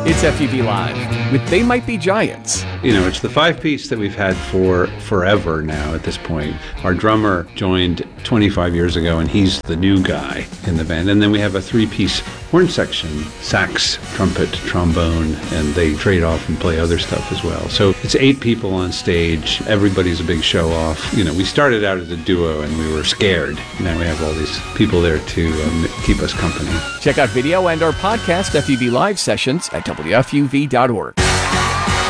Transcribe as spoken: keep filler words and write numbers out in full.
It's F U V Live with They Might Be Giants. You know, it's the five-piece that we've had for forever now at this point. Our drummer joined twenty-five years ago, and he's the new guy in the band. And then we have a three-piece horn section, sax, trumpet, trombone, and they trade off and play other stuff as well. So it's eight people on stage. Everybody's a big show-off. You know, we started out as a duo, and we were scared. Now we have all these people there to um, keep us company. Check out video and our podcast F U V Live sessions at W F U V dot org.